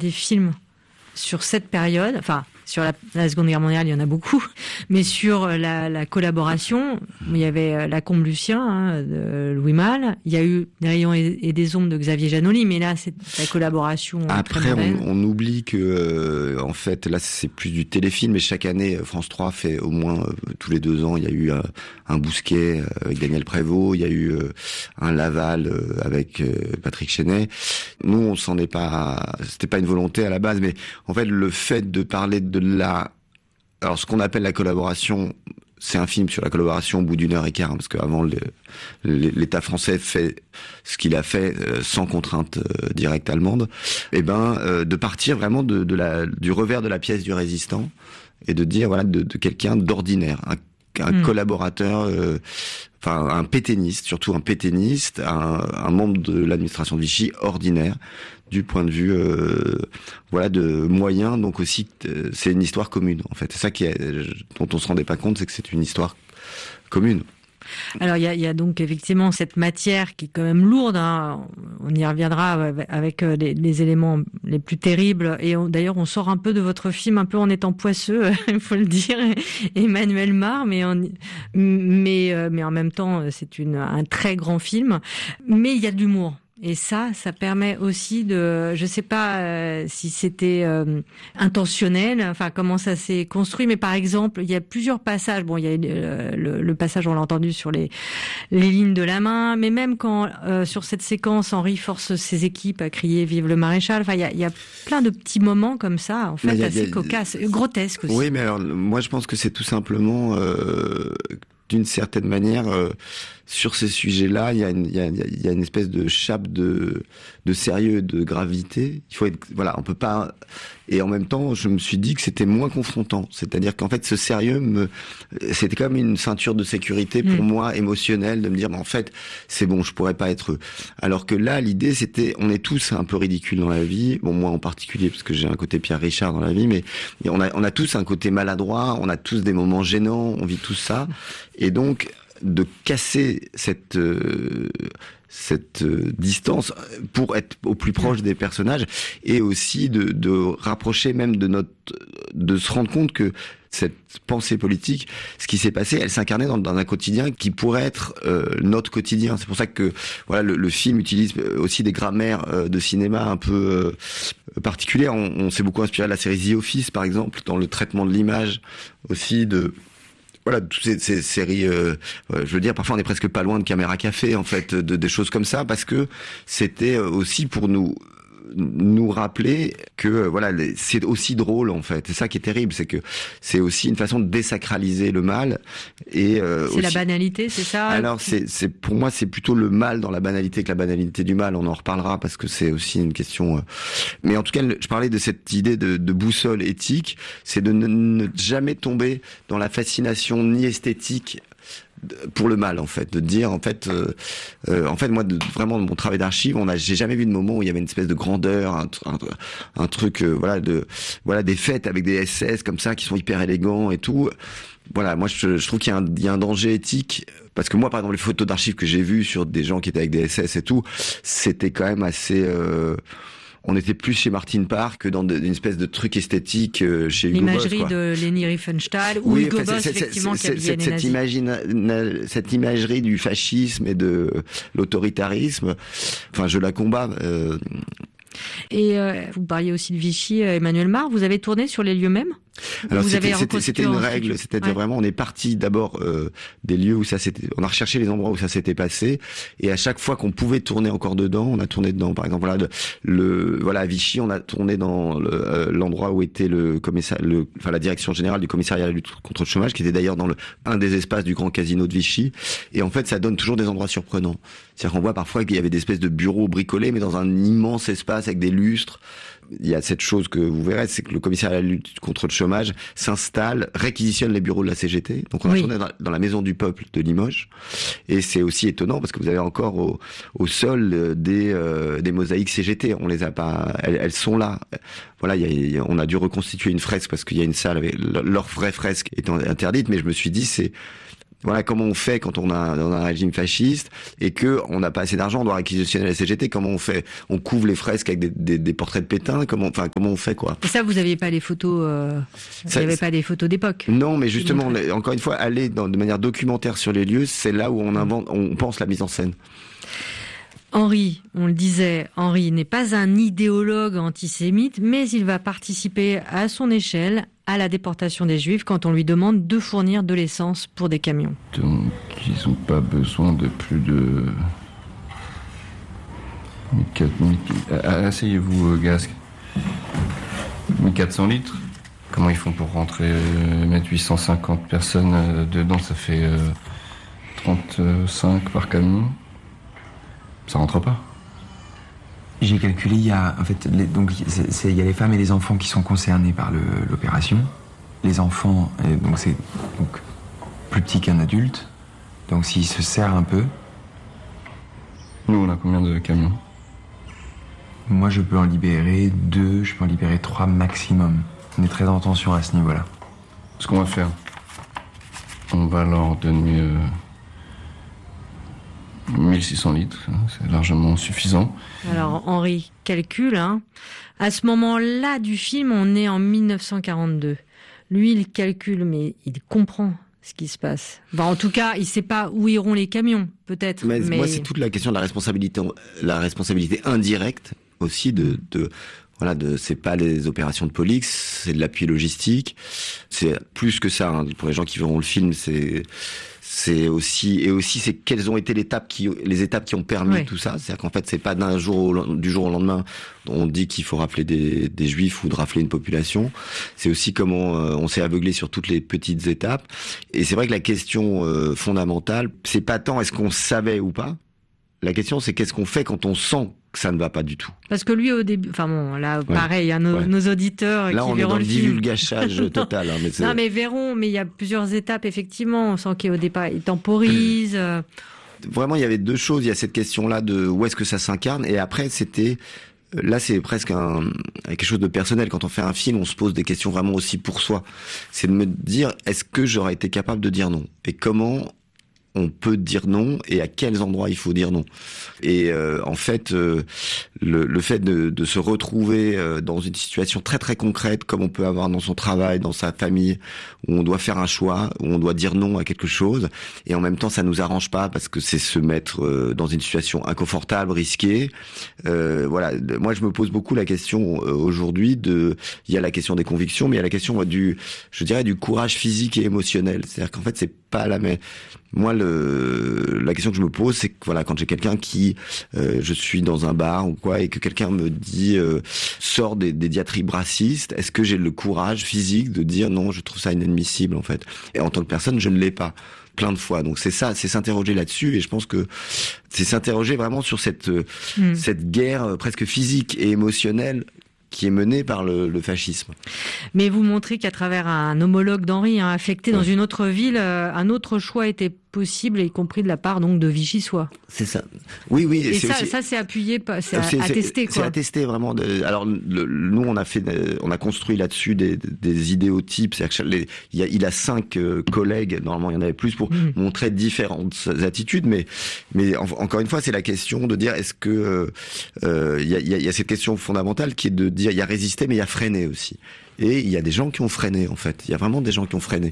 des films sur cette période, enfin sur la Seconde Guerre mondiale, il y en a beaucoup, mais sur la collaboration, il y avait La Combe Lucien de Louis Malle, il y a eu Des rayons et des ombres de Xavier Janoli, mais là c'est la collaboration. Après, on oublie que en fait là c'est plus du téléfilm, et chaque année France 3 fait au moins tous les 2 ans, il y a eu un Bousquet avec Daniel Prévost, il y a eu un Laval avec Patrick Chenet. Nous on s'en est pas, c'était pas une volonté à la base, mais en fait le fait de parler de alors ce qu'on appelle la collaboration, c'est un film sur la collaboration au bout d'1h15, parce qu'avant l'État français fait ce qu'il a fait sans contrainte directe allemande, et de partir vraiment du revers de la pièce du résistant, et de dire voilà de quelqu'un d'ordinaire, un collaborateur, un pétainiste, surtout un pétainiste, un membre de l'administration de Vichy ordinaire, du point de vue de moyens. Donc aussi c'est une histoire commune en fait. C'est ça dont on se rendait pas compte, c'est que c'est une histoire commune. Alors il y a donc effectivement cette matière qui est quand même lourde, on y reviendra avec les éléments les plus terribles, et d'ailleurs on sort un peu de votre film un peu en étant poisseux, il faut le dire, Emmanuel Mar, mais en même temps c'est un très grand film, mais il y a de l'humour. Et ça permet aussi je sais pas si c'était intentionnel, enfin comment ça s'est construit, mais par exemple, il y a plusieurs passages. Bon, il y a le passage, on l'a entendu, sur les lignes de la main, mais même quand sur cette séquence, Henri force ses équipes à crier "Vive le maréchal". Enfin, il y a plein de petits moments comme ça, en fait, assez cocasses, grotesques aussi. Oui, mais alors moi je pense que c'est tout simplement d'une certaine manière, sur ces sujets-là, il y a une espèce de chape de sérieux, de gravité. Il faut être, on peut pas. Et en même temps, je me suis dit que c'était moins confrontant. C'est-à-dire qu'en fait, ce sérieux c'était comme une ceinture de sécurité pour moi, émotionnelle, de me dire, en fait, c'est bon, je pourrais pas être eux. Alors que là, l'idée, c'était, on est tous un peu ridicules dans la vie. Bon, moi en particulier, parce que j'ai un côté Pierre Richard dans la vie, mais on a tous un côté maladroit, on a tous des moments gênants, on vit tout ça. Et donc, de casser cette distance pour être au plus proche des personnages, et aussi de rapprocher même de se rendre compte que cette pensée politique, ce qui s'est passé, elle s'incarnait dans un quotidien qui pourrait être notre quotidien. C'est pour ça que le film utilise aussi des grammaires de cinéma un peu particulières. On s'est beaucoup inspiré de la série The Office, par exemple, dans le traitement de l'image, aussi toutes ces séries, je veux dire, parfois on est presque pas loin de Caméra Café, en fait, des choses comme ça, parce que c'était aussi pour nous rappeler que c'est aussi drôle, en fait. C'est ça qui est terrible, c'est que c'est aussi une façon de désacraliser le mal, et c'est aussi la banalité, c'est ça. Alors c'est pour moi, c'est plutôt le mal dans la banalité que la banalité du mal. On en reparlera, parce que c'est aussi une question. Mais en tout cas, je parlais de cette idée de boussole éthique, c'est de ne jamais tomber dans la fascination ni esthétique pour le mal, en fait, de dire en fait moi vraiment de mon travail d'archive, j'ai jamais vu de moment où il y avait une espèce de grandeur, un truc des fêtes avec des SS comme ça qui sont hyper élégants et tout. Moi je trouve qu'il y a un danger éthique, parce que moi par exemple les photos d'archives que j'ai vues sur des gens qui étaient avec des SS et tout, c'était quand même assez on était plus chez Martin Parr que dans une espèce de truc esthétique chez Hugo Boss. L'imagerie de Leni Riefenstahl ou Hugo Boss, effectivement, qui habillait les nazis. Cette imagerie du fascisme et de l'autoritarisme, je la combats. Et vous parliez aussi de Vichy, Emmanuel Mar. Vous avez tourné sur les lieux mêmes? Alors c'était une règle, c'est-à-dire vraiment on est parti d'abord des lieux où on a recherché les endroits où ça s'était passé, et à chaque fois qu'on pouvait tourner encore dedans, on a tourné dedans. Par exemple à Vichy, on a tourné dans l'endroit où était la direction générale du commissariat à la lutte contre le chômage, qui était d'ailleurs dans un des espaces du grand casino de Vichy. Et en fait ça donne toujours des endroits surprenants. C'est-à-dire qu'on voit parfois qu'il y avait des espèces de bureaux bricolés, mais dans un immense espace avec des lustres. Il y a cette chose que vous verrez, c'est que le commissariat à la lutte contre le chômage s'installe, réquisitionne les bureaux de la CGT. Donc on a tourné dans la maison du peuple de Limoges. Et c'est aussi étonnant parce que vous avez encore au sol des mosaïques CGT. On les a pas, elles sont là. On a dû reconstituer une fresque parce qu'il y a une salle avec leur vraie fresque étant interdite. Mais je me suis dit, Voilà, comment on fait quand on a dans un régime fasciste et que on n'a pas assez d'argent, on doit réquisitionner la CGT. Comment on fait? On couvre les fresques avec des portraits de Pétain. Comment on fait quoi? Et ça, vous n'aviez pas les photos. Il n'y avait pas des photos d'époque. Non, mais justement, encore une fois, aller de manière documentaire sur les lieux, c'est là où on pense la mise en scène. Henri, on le disait, Henri n'est pas un idéologue antisémite, mais il va participer à son échelle à la déportation des Juifs quand on lui demande de fournir de l'essence pour des camions. Donc, ils n'ont pas besoin de plus de... Asseyez-vous, Gasque. 1400 litres. Comment ils font pour rentrer, mettre 850 personnes dedans? Ça fait 35 par camion. Ça rentre pas. J'ai calculé, il y a il y a les femmes et les enfants qui sont concernés par l'opération. Les enfants, c'est plus petit qu'un adulte. Donc s'il se serre un peu. Nous, on a combien de camions? Moi, je peux en libérer 2, je peux en libérer 3 maximum. On est très en tension à ce niveau-là. Ce qu'on va faire, on va leur donner 1600 litres, c'est largement suffisant. Alors, Henri calcule, à ce moment-là du film, on est en 1942. Lui, il calcule, mais il comprend ce qui se passe. En tout cas, il ne sait pas où iront les camions, peut-être. Mais moi, c'est toute la question de la responsabilité indirecte aussi c'est pas les opérations de police, c'est de l'appui logistique. C'est plus que ça, pour les gens qui verront le film, c'est aussi c'est quelles ont été les étapes qui ont permis tout ça. C'est-à-dire qu'en fait, c'est pas du jour au lendemain, on dit qu'il faut rafler des Juifs ou de rafler une population. C'est aussi comment on s'est aveuglé sur toutes les petites étapes. Et c'est vrai que la question fondamentale, c'est pas tant est-ce qu'on savait ou pas. La question, c'est qu'est-ce qu'on fait quand on sent que ça ne va pas du tout. Parce que lui, au début, pareil, nos auditeurs là, qui verront le film. Là, on est dans le divulgachage total. Mais verront, mais il y a plusieurs étapes, effectivement. On sent qu'au départ, il temporise. Vraiment, il y avait deux choses. Il y a cette question-là de où est-ce que ça s'incarne. Et après, là, c'est presque quelque chose de personnel. Quand on fait un film, on se pose des questions vraiment aussi pour soi. C'est de me dire, est-ce que j'aurais été capable de dire non? Et comment on peut dire non et à quels endroits il faut dire non. Et en fait, le fait de se retrouver dans une situation très très concrète, comme on peut avoir dans son travail, dans sa famille, où on doit faire un choix, où on doit dire non à quelque chose, et en même temps ça nous arrange pas parce que c'est se mettre dans une situation inconfortable, risquée. Moi je me pose beaucoup la question aujourd'hui il y a la question des convictions, mais il y a la question du courage physique et émotionnel. C'est-à-dire qu'en fait c'est pas la même. Moi, la question que je me pose, c'est que quand j'ai quelqu'un qui, je suis dans un bar ou quoi, et que quelqu'un me dit sort des diatribes racistes, est-ce que j'ai le courage physique de dire non, je trouve ça inadmissible en fait. Et en tant que personne, je ne l'ai pas plein de fois. Donc c'est s'interroger là-dessus, et je pense que c'est s'interroger vraiment sur cette guerre presque physique et émotionnelle qui est menée par le fascisme. Mais vous montrez qu'à travers un homologue d'Henri affecté dans une autre ville, un autre choix était possible, y compris de la part donc de Vichy-Soix. C'est ça. Oui. Et ça c'est appuyé, c'est attesté, quoi. C'est attesté vraiment. Alors nous on a construit là-dessus des idéotypes. C'est-à-dire il a 5 collègues. Normalement il y en avait plus pour montrer différentes attitudes. Mais encore une fois c'est la question de dire est-ce que il y a cette question fondamentale qui est de dire il y a résisté mais il y a freiné aussi. Et il y a des gens qui ont freiné en fait. Il y a vraiment des gens qui ont freiné.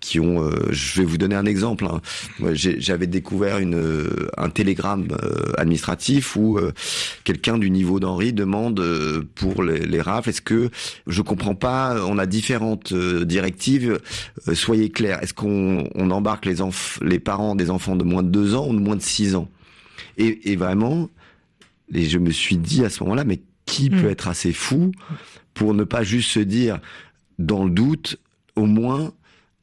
Je vais vous donner un exemple. Moi, j'avais découvert un télégramme administratif où quelqu'un du niveau d'Henri demande pour les rafles, est-ce que je comprends pas, on a différentes directives, soyez clairs, est-ce qu'on embarque les parents des enfants de moins de 2 ans ou de moins de 6 ans? Et vraiment, et je me suis dit à ce moment-là, mais qui peut être assez fou pour ne pas juste se dire, dans le doute, au moins,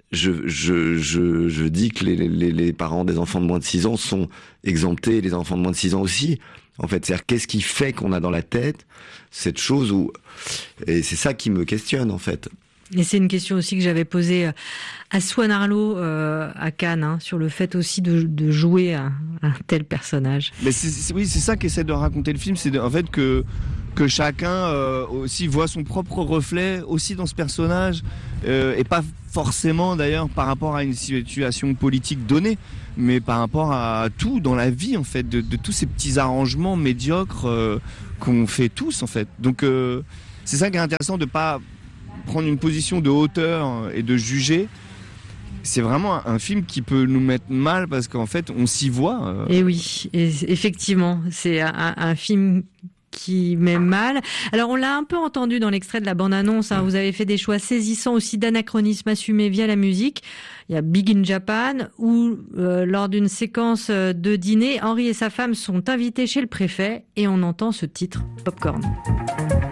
je dis que les parents des enfants de moins de 6 ans sont exemptés, les enfants de moins de 6 ans aussi. En fait, c'est-à-dire, qu'est-ce qui fait qu'on a dans la tête cette chose et c'est ça qui me questionne, en fait. Et c'est une question aussi que j'avais posée à Swan Arlo à Cannes, sur le fait aussi de jouer un tel personnage. Mais c'est ça qu'essaie de raconter le film, c'est en fait que que chacun aussi voit son propre reflet aussi dans ce personnage, et pas forcément d'ailleurs par rapport à une situation politique donnée, mais par rapport à tout dans la vie en fait, de tous ces petits arrangements médiocres qu'on fait tous en fait. Donc c'est ça qui est intéressant, de pas prendre une position de hauteur et de juger. C'est vraiment un film qui peut nous mettre mal parce qu'en fait on s'y voit. Et oui, et effectivement, c'est un film qui met mal. Alors on l'a un peu entendu dans l'extrait de la bande-annonce, hein, vous avez fait des choix saisissants aussi d'anachronisme assumé via la musique. Il y a Big in Japan où lors d'une séquence de dîner, Henri et sa femme sont invités chez le préfet et on entend ce titre, Popcorn.